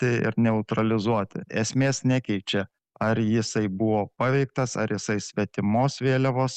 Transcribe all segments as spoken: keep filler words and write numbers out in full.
išmesti ir neutralizuoti. Esmės nekeičia, ar jisai buvo paveiktas, ar jisai svetimos vėliavos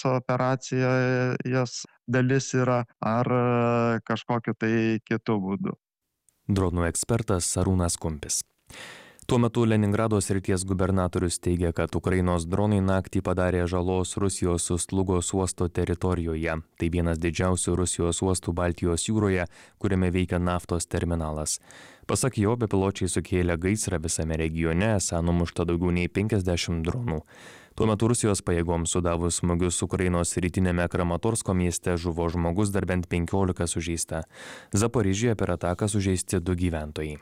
operacijos dalis yra, ar kažkokiu tai kitu būdu. Dronų ekspertas Arūnas Kumpis. Tuo metu Leningrado srities gubernatorius teigia, kad Ukrainos dronai naktį padarė žalos Rusijos Ustlugos uosto teritorijoje. Tai vienas didžiausių Rusijos uostų Baltijos jūroje, kuriame veikia naftos terminalas. Pasak jo, bepiločiai sukėlė gaisrą visame regione, esą numušta daugiau nei penkiasdešimt dronų. Tuo metu Rusijos pajėgoms sudavus smūgius Ukrainos rytinėme Kramatorsko mieste žuvo žmogus, dar bent penkiolika sužeista. Zaporižėje per ataką sužeisti du gyventojai.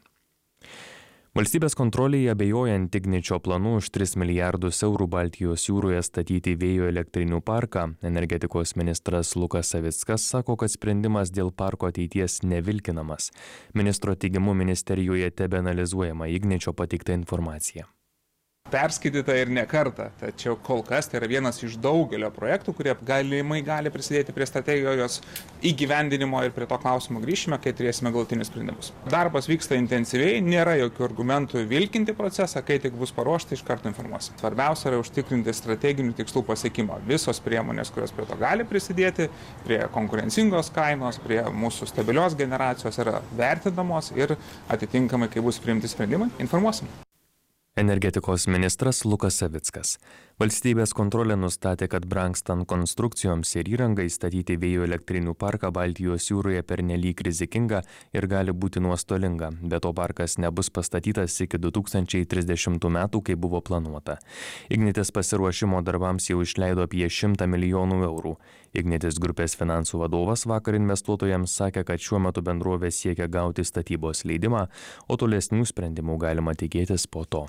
Valstybės kontrolėje abejojant Igničio planų už tris milijardus eurų Baltijos jūroje statyti vėjo elektrinių parką, energetikos ministras Lukas Savickas sako, kad sprendimas dėl parko ateities nevilkinamas. Ministro teigimu ministerijoje tebeanalizuojama Igničio pateikta informacija. Perskaityta ir ne kartą, tačiau kol kas tai yra vienas iš daugelio projektų, kurie galimai gali prisidėti prie strategijos įgyvendinimo ir prie to klausimo grįšime, kai turėsime galutinius sprendimus. Darbas vyksta intensyviai, nėra jokių argumentų vilkinti procesą, kai tik bus paruošta, iš karto informuosim. Svarbiausia yra užtikrinti strateginių tikslų pasiekimą. Visos priemonės, kurios prie to gali prisidėti, prie konkurencingos kainos, prie mūsų stabilios generacijos yra vertinamos ir atitinkamai, kai bus priimti sprendimai, informuosim. Energetikos ministras Lukas Savickas. Valstybės kontrolė nustatė, kad brangstant konstrukcijoms ir įrangai statyti vėjo elektrinių parką Baltijos jūroje pernelyg rizikinga ir gali būti nuostolinga. Be to parkas nebus pastatytas iki du tūkstančiai trisdešimtų metų, kai buvo planuota. Ignitis pasiruošimo darbams jau išleido apie šimtą milijonų eurų. Ignitis grupės finansų vadovas vakar investuotojams sakė, kad šiuo metu bendrovė siekia gauti statybos leidimą, o tolesnių sprendimų galima tikėtis po to.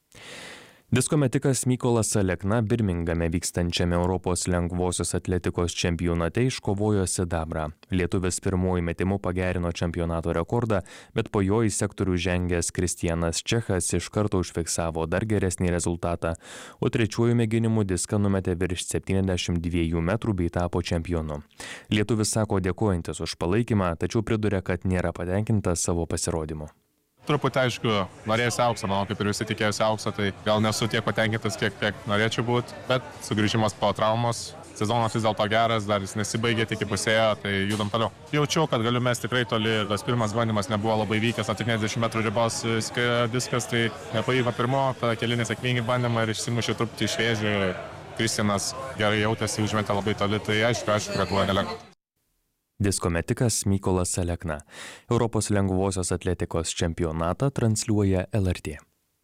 Disko metikas Mykolas Alekna Birmingame vykstančiame Europos lengvosios atletikos čempionate iškovojo sidabrą. Lietuvis pirmuoju metimu pagerino čempionato rekordą, bet po jo į sektorių žengęs Kristianas Čechas iš karto užfiksavo dar geresnį rezultatą, o trečiuoju mėginimu diską numetė virš septyniasdešimt dviejų metrų bei tapo čempionu. Lietuvis sako dėkojantis už palaikymą, tačiau priduria, kad nėra patenkintas savo pasirodymu. Truputį, aišku, norėjusi auksą, manau, kaip ir visi tikėjusi auksą, tai gal nesu tiek patenkintas, kiek, kiek norėčiau būti, bet sugrįžimas po traumos, sezonas vis dėlto geras, dar jis nesibaigė, tik įpusėjo, tai judam toliau. Jaučiau, kad galiu mes tikrai toli, tas pirmas bandymas nebuvo labai vykęs, septyniasdešimt metrų ribos diskas, tai nepavyko pirmo, tada keli nesėkmingi bandymai ir išsimušiau truputį iš vėžių. Kristianas gerai jautėsi, užmetė labai toli, tai aišku, aišku, kad buvo nelengva. Disko metikas Mykolas Alekna. Europos lengvosios atletikos čempionatą transliuoja L R T.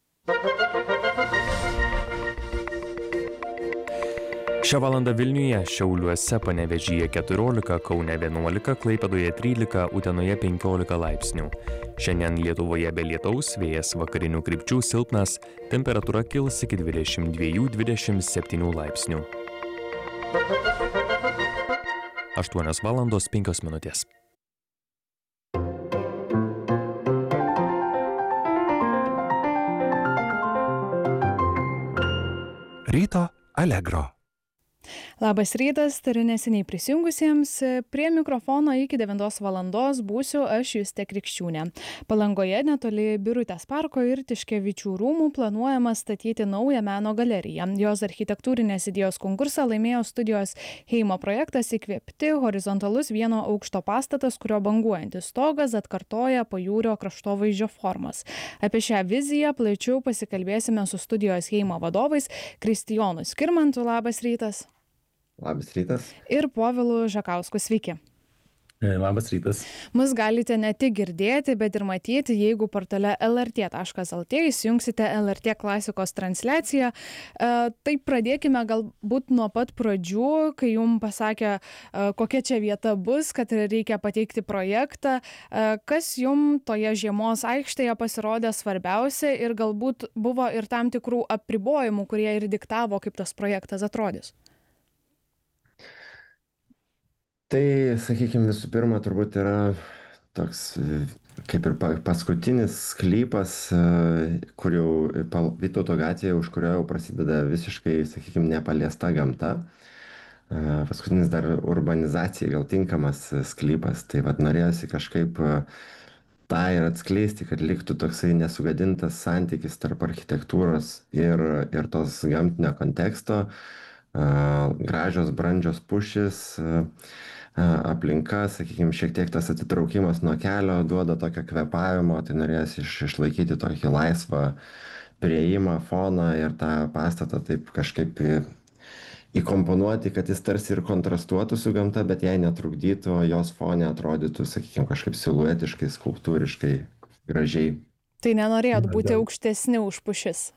Šią valandą Vilniuje, Šiauliuose, Panevėžyje keturiolika, Kaune vienuolika, Klaipėdoje trylika, Utenoje penkiolika laipsnių. Šiandien Lietuvoje be lietaus, vėjas vakarinių krypčių silpnas, temperatūra kils iki dvidešimt dviejų iki dvidešimt septynių laipsnių. aštuonios valandos penkios minutės. Ryto Allegro. Labas rytas, tariu neseniai prisijungusiems. Prie mikrofono iki devintos valandos būsiu aš Justė Krikščiūnė. Palangoje netoli Birutės parko ir Tiškevičių rūmų planuojama statyti naują meno galeriją. Jos architektūrinės idėjos konkursą laimėjo studijos Heimo projektas Įkvėpti horizontalus vieno aukšto pastatas, kurio banguojantis stogas atkartoja pajūrio kraštovaizdžio formas. Apie šią viziją plačiau pasikalbėsime su studijos Heimo vadovais Kristijonu Skirmantu. Labas rytas. Labas rytas. Ir Povilu Žakausku. Sveiki. Labas rytas. Mus galite ne tik girdėti, bet ir matyti, jeigu portale L R T taškas L T įsijungsite L R T klasikos transliaciją. E, tai pradėkime galbūt nuo pat pradžių, kai jums pasakė, e, kokia čia vieta bus, kad reikia pateikti projektą. E, kas jums toje žiemos aikštėje pasirodė svarbiausia ir galbūt buvo ir tam tikrų apribojimų, kurie ir diktavo, kaip tas projektas atrodys? Tai, sakykime, visų pirma, turbūt yra toks kaip ir paskutinis sklypas, kur jau Vytauto gatvėje, už kurio jau prasideda visiškai, sakykime, nepaliesta gamta. Paskutinis dar urbanizacijai gal tinkamas sklypas. Tai vad norėjosi kažkaip tą ir atskleisti, kad liktų toksai nesugadintas santykis tarp architektūros ir, ir tos gamtinio konteksto. A, gražios, brandžios pušis, a, a, aplinka, sakykime, šiek tiek tas atitraukimas nuo kelio duoda tokio kvepavimo, tai norės iš, išlaikyti tokį laisvą prieimą, foną ir tą pastatą taip kažkaip įkomponuoti, kad jis tarsi ir kontrastuotų su gamta, bet jai netrukdytų, o jos fone atrodytų, sakykime, kažkaip siluetiškai, skulptūriškai, gražiai. Tai nenorėjot būti aukštesni už pušis?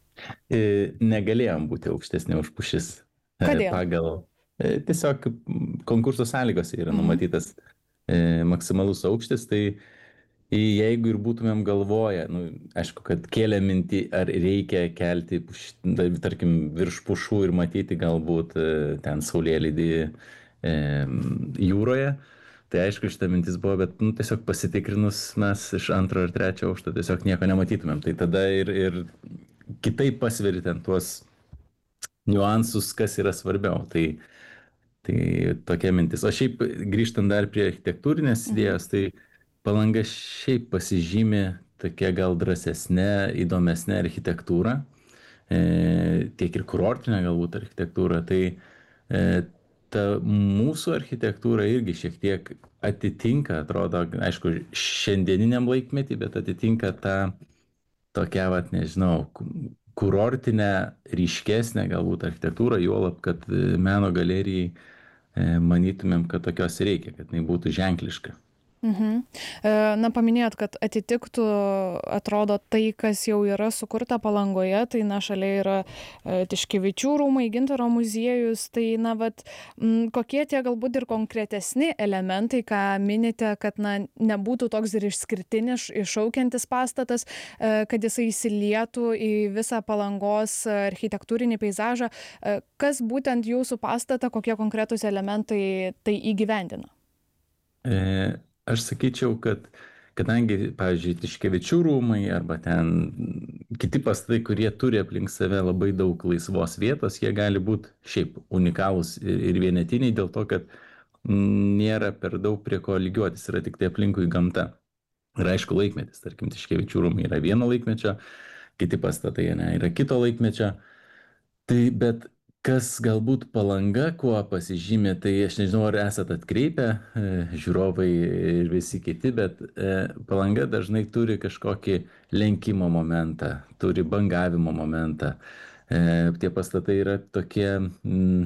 E, Negalėjom būti aukštesni už pušis. E, Kodėl? Pagal e, tiesiog konkurso sąlygose yra numatytas e, maksimalus aukštis, tai jeigu ir būtumėm galvoję, nu, aišku, kad kėlė mintį, ar reikia kelti, puš, da- tarkim, virš pušų ir matyti galbūt e, ten saulėlydį e, jūroje, tai aišku, šita mintis buvo, bet nu, tiesiog pasitikrinus mes iš antro ir trečio aukšto tiesiog nieko nematytumėm. Tai tada ir, ir kitaip pasveri ten tuos niuansus, kas yra svarbiau. Tai, tai tokia mintis. O šiaip grįžtant dar prie architektūrinės idėjos, tai Palanga šiaip pasižymi tokia gal drąsesnė, įdomesnė architektūra, e, tiek ir kurortinė galbūt architektūra. Tai e, ta mūsų architektūra irgi šiek tiek atitinka, atrodo, aišku, šiandieniniam laikmetį, bet atitinka tą tokią, vat, nežinau, ku- kurortinę, ryškesnę galbūt architektūrą, juolab, kad e, meno galerijai e, manytumėm, kad tokios reikia, kad jinai būtų ženkliška. Mhm. E, Na, paminėjot, kad atitiktų, atrodo, tai, kas jau yra sukurta Palangoje, tai, na, šalia yra e, Tiškevičių rūmai, Gintaro muziejus, tai, na, vat, m, kokie tie galbūt ir konkretesni elementai, ką minite, kad, na, nebūtų toks ir išskirtinis, iššaukiantis pastatas, e, kad jisai įsilietų į visą Palangos architektūrinį peizažą. E, Kas būtent jūsų pastatą, kokie konkretūs elementai tai įgyvendina? E, Aš sakyčiau, kad kadangi, pavyzdžiui, Tiškevičių rūmai arba ten kiti pastatai, kurie turi aplink save labai daug laisvos vietos, jie gali būti šiaip unikalūs ir ir vienetiniai dėl to, kad nėra per daug prie ko lygiuotis, yra tik tai aplinkui gamta. Ir aišku, laikmetis, tarkim, Tiškevičių rūmai yra vieno laikmečio, kiti pastatai ne, yra kito laikmečio. Tai bet kas galbūt Palanga kuo pasižymė, tai aš nežinau, ar esate atkreipę e, žiūrovai ir visi kiti, bet e, Palanga dažnai turi kažkokį lenkimo momentą, turi bangavimo momentą. E, Tie pastatai yra tokie mm,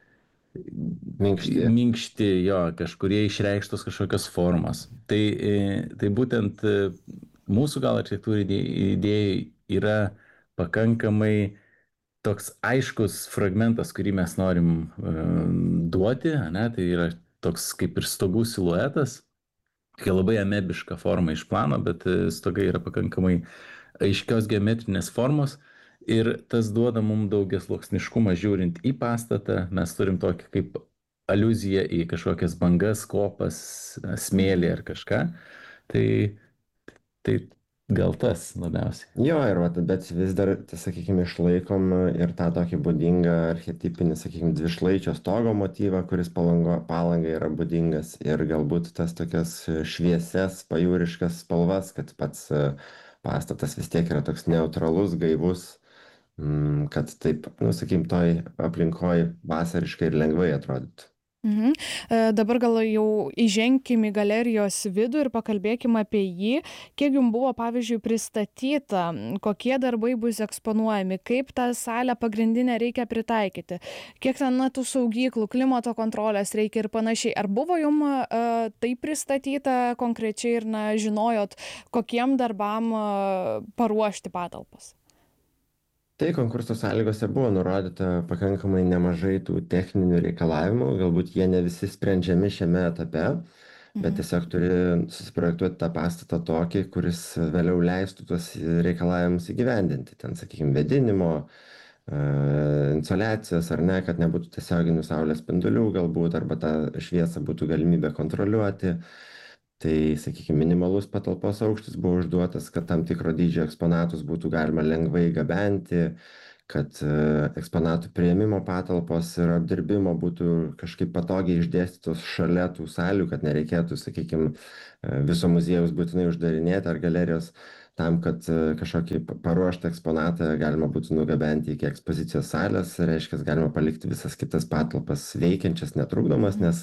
Minkšti. minkšti, jo, kažkurie išreikštos kažkokios formos. Tai, e, tai būtent e, mūsų gal architektūriniai idėjai yra pakankamai toks aiškus fragmentas, kurį mes norim e, duoti, ane, tai yra toks kaip ir stogų siluetas, tokia labai amebiška forma iš plano, bet e, stogai yra pakankamai aiškios geometrinės formos ir tas duoda mums daugiasluoksniškumą žiūrint į pastatą. Mes turim tokį kaip aliuziją į kažkokias bangas, kopas, smėlį ar kažką. Tai, tai gal tas labiausiai. Jo, ir vat, bet vis dar, tai, sakykime, išlaikom ir tą tokį būdingą archetipinį, sakykime, dvišlaičio stogo motyvą, kuris palango, palangai yra būdingas, ir galbūt tas tokias šviesias, pajūriškas spalvas, kad pats e, pastatas vis tiek yra toks neutralus, gaivus, mm, kad taip, nu, sakykime, toj aplinkoj vasariškai ir lengvai atrodytų. Mhm. E, Dabar gal jau įženkim į galerijos vidų ir pakalbėkim apie jį. Kiek jums buvo, pavyzdžiui, pristatyta, kokie darbai bus eksponuojami, kaip tą salę pagrindinę reikia pritaikyti, kiek ten, na, tų saugyklų, klimato kontrolės reikia ir panašiai. Ar buvo jums e, tai pristatyta konkrečiai ir, na, žinojot, kokiem darbam e, paruošti patalpas? Tai konkurso sąlygose buvo nurodyta pakankamai nemažai tų techninių reikalavimų, galbūt jie ne visi sprendžiami šiame etape, bet tiesiog turi susiprojektuoti tą pastatą tokį, kuris vėliau leistų tuos reikalavimus įgyvendinti. Ten, sakykime, vėdinimo, e, insoliacijos ar ne, kad nebūtų tiesioginių saulės spindulių galbūt, arba tą šviesą būtų galimybė kontroliuoti. Tai, sakykime, minimalus patalpos aukštis buvo užduotas, kad tam tikro dydžio eksponatus būtų galima lengvai gabenti, kad eksponatų priėmimo patalpos ir apdirbimo būtų kažkaip patogiai išdėstytos šalia tų salių, kad nereikėtų, sakykime, viso muziejaus būtinai uždarinėti ar galerijos, tam, kad kažkokį paruoštą eksponatą galima būtų nugabenti iki ekspozicijos salės, reiškia, galima palikti visas kitas patalpas veikiančias, netrukdomas, nes